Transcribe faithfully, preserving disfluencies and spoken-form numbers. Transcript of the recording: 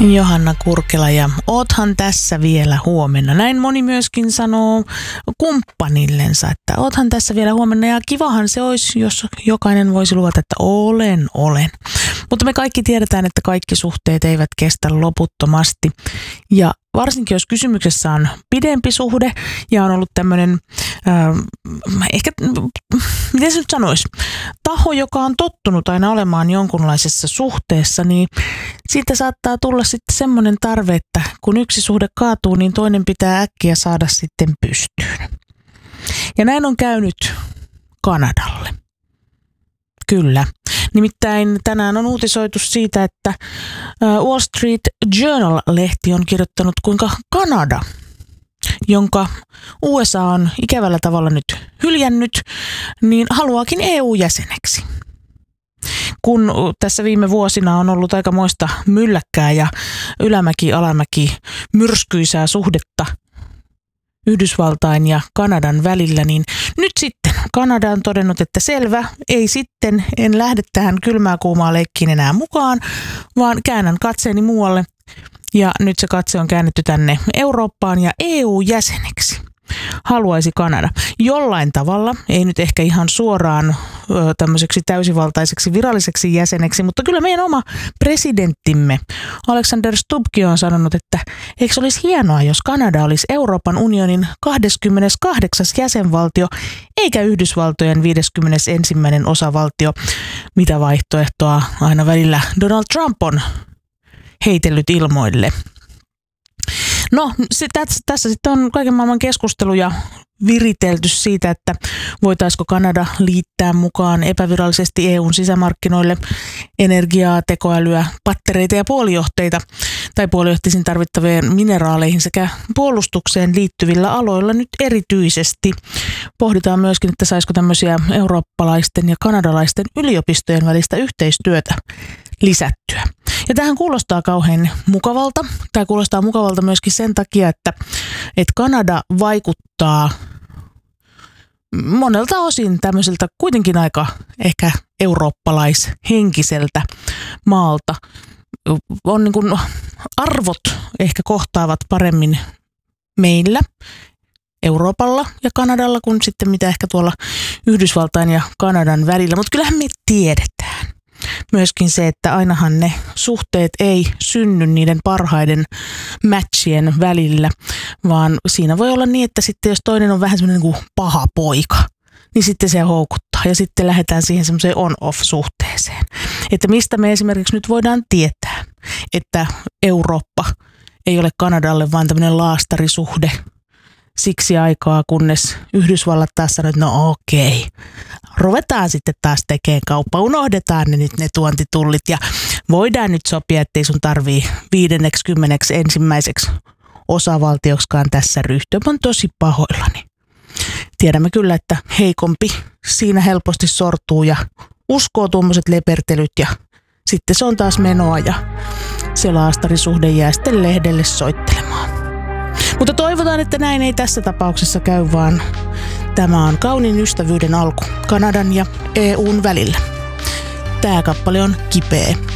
Johanna Kurkela ja oothan tässä vielä huomenna. Näin moni myöskin sanoo kumppanillensa, että oothan tässä vielä huomenna ja kivahan se olisi, jos jokainen voisi luvata, että olen, olen. Mutta me kaikki tiedetään, että kaikki suhteet eivät kestä loputtomasti ja varsinkin jos kysymyksessä on pidempi suhde ja on ollut tämmöinen, äh, ehkä, miten se nyt sanoisi, taho, joka on tottunut aina olemaan jonkunlaisessa suhteessa, niin siitä saattaa tulla sitten semmoinen tarve, että kun yksi suhde kaatuu, niin toinen pitää äkkiä saada sitten pystyyn. Ja näin on käynyt Kanadalle. Kyllä. Nimittäin tänään on uutisoitu siitä, että Wall Street Journal-lehti on kirjoittanut, kuinka Kanada, jonka U S A on ikävällä tavalla nyt hyljännyt, niin haluaakin E U-jäseneksi. Kun tässä viime vuosina on ollut aikamoista mylläkkää ja ylämäki-alamäki myrskyisää suhdetta Yhdysvaltain ja Kanadan välillä, niin nyt sitten Kanada on todennut, että selvä, ei sitten, en lähde tähän kylmää kuumaa leikkiin enää mukaan, vaan käännän katseeni muualle ja nyt se katse on käännetty tänne Eurooppaan ja E U-jäseneksi haluaisi Kanada. Jollain tavalla, ei nyt ehkä ihan suoraan ö, tämmöiseksi täysivaltaiseksi viralliseksi jäseneksi, mutta kyllä meidän oma presidenttimme Alexander Stubbkin on sanonut, että eikö olisi hienoa, jos Kanada olisi Euroopan unionin kaksikymmentäkahdeksan jäsenvaltio, eikä Yhdysvaltojen viisikymmentäyksi osavaltio, mitä vaihtoehtoa aina välillä Donald Trump on heitellyt ilmoille. No, se, tässä, tässä sitten on kaiken maailman keskusteluja viritelty siitä, että voitaisiko Kanada liittää mukaan epävirallisesti E U:n sisämarkkinoille energiaa, tekoälyä, pattereita ja puolijohteita tai puolijohteisiin tarvittavien mineraaleihin sekä puolustukseen liittyvillä aloilla nyt erityisesti. Pohditaan myöskin, että saisiko tämmöisiä eurooppalaisten ja kanadalaisten yliopistojen välistä yhteistyötä lisättyä. Ja tähän kuulostaa kauhean mukavalta, tai kuulostaa mukavalta myöskin sen takia, että, että Kanada vaikuttaa monelta osin tämmöiseltä kuitenkin aika ehkä eurooppalaishenkiseltä maalta. On niin kuin arvot ehkä kohtaavat paremmin meillä, Euroopalla ja Kanadalla, kuin sitten mitä ehkä tuolla Yhdysvaltain ja Kanadan välillä. Mutta kyllähän me tiedetään myöskin se, että ainahan ne suhteet ei synny niiden parhaiden matchien välillä, vaan siinä voi olla niin, että sitten jos toinen on vähän semmoinen niin kuin paha poika, niin sitten se houkuttaa ja sitten lähdetään siihen semmoiseen on-off-suhteeseen. Että mistä me esimerkiksi nyt voidaan tietää, että Eurooppa ei ole Kanadalle vaan tämmöinen laastarisuhde siksi aikaa, kunnes Yhdysvallat taas sanoo, että no okei, ruvetaan sitten taas tekemään kauppa, unohdetaan ne nyt ne tuontitullit ja voidaan nyt sopia, ettei sun tarvii viidenneksi kymmeneksi ensimmäiseksi osavaltioksikaan tässä ryhtyä. Mä oon tosi pahoillani. Tiedämme kyllä, että heikompi siinä helposti sortuu ja uskoo tuommoiset lepertelyt ja sitten se on taas menoa ja se laastarisuhde jää sitten lehdelle soittelemaan. Mutta toivotaan, että näin ei tässä tapauksessa käy, vaan tämä on kauniin ystävyyden alku Kanadan ja E U:n välillä. Tämä kappale on kipeä.